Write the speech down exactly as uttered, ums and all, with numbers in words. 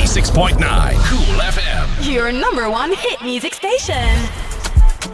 ninety-six point nine Cool F M. Your number one hit music station.